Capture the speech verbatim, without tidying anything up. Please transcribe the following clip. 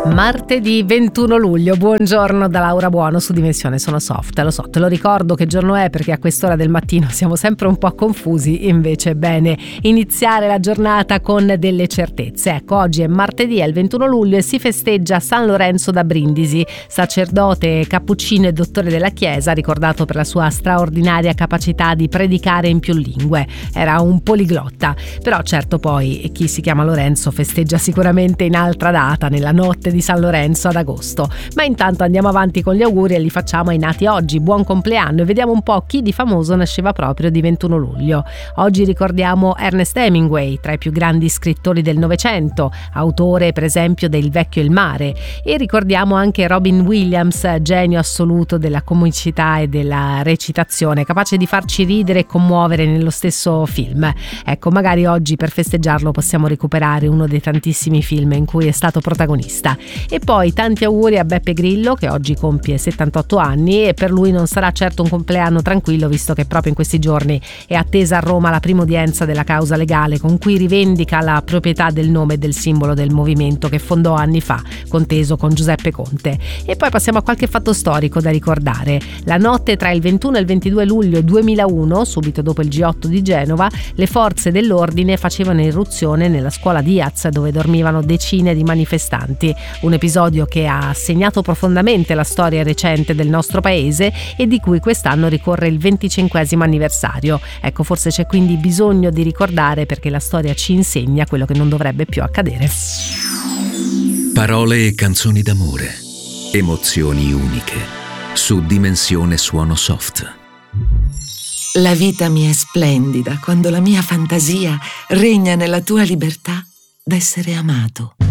Martedì ventuno luglio, buongiorno da Laura Buono su Dimensione Sono Soft. Lo so, te lo ricordo che giorno è perché a quest'ora del mattino siamo sempre un po' confusi, invece è bene iniziare la giornata con delle certezze. Ecco, oggi è martedì, è il ventuno luglio e si festeggia San Lorenzo da Brindisi, sacerdote, cappuccino e dottore della Chiesa, ricordato per la sua straordinaria capacità di predicare in più lingue. Era un poliglotta, però certo poi chi si chiama Lorenzo festeggia sicuramente in altra data, nella notte di San Lorenzo ad agosto. Ma intanto andiamo avanti con gli auguri e li facciamo ai nati oggi. Buon compleanno e vediamo un po' chi di famoso nasceva proprio di ventuno luglio. Oggi ricordiamo Ernest Hemingway, tra i più grandi scrittori del Novecento, autore per esempio del Vecchio e il mare, e ricordiamo anche Robin Williams, genio assoluto della comicità e della recitazione, capace di farci ridere e commuovere nello stesso film. Ecco, magari oggi per festeggiarlo possiamo recuperare uno dei tantissimi film in cui è stato protagonista. E poi tanti auguri a Beppe Grillo, che oggi compie settantotto anni, e per lui non sarà certo un compleanno tranquillo, visto che proprio in questi giorni è attesa a Roma la prima udienza della causa legale con cui rivendica la proprietà del nome e del simbolo del movimento che fondò anni fa, conteso con Giuseppe Conte. E poi passiamo a qualche fatto storico da ricordare. La notte tra il ventuno e il ventidue luglio duemilauno, subito dopo il G otto di Genova, le forze dell'ordine facevano irruzione nella scuola Diaz, dove dormivano decine di manifestanti. Un episodio che ha segnato profondamente la storia recente del nostro paese e di cui quest'anno ricorre il venticinquesimo anniversario. Ecco, forse c'è quindi bisogno di ricordare, perché la storia ci insegna quello che non dovrebbe più accadere. Parole e canzoni d'amore, emozioni uniche, su Dimensione Suono Soft. La vita mi è splendida quando la mia fantasia regna nella tua libertà d'essere amato.